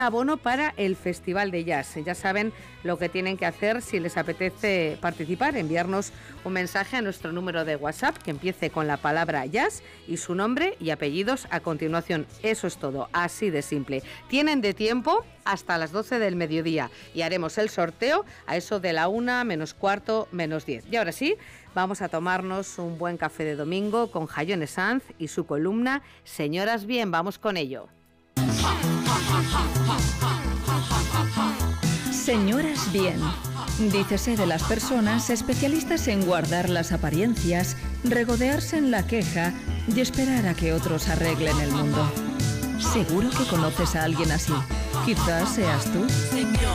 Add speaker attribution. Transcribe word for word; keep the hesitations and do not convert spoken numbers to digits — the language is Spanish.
Speaker 1: abono para el Festival de Jazz. Ya saben lo que tienen que hacer si les apetece participar, enviarnos un mensaje a nuestro número de WhatsApp que empiece con la palabra jazz y su nombre y apellidos a continuación. Eso es todo, así de simple. Tienen de tiempo hasta las doce del mediodía y haremos el sorteo a eso de la una menos cuarto menos diez. Y ahora sí, vamos a tomarnos un buen café de domingo con Jayone Sanz y su columna Señoras Bien. Vamos con ello.
Speaker 2: Señoras Bien. Dícese de las personas especialistas en guardar las apariencias, regodearse en la queja y esperar a que otros arreglen el mundo. Seguro que conoces a alguien así. Quizás seas tú.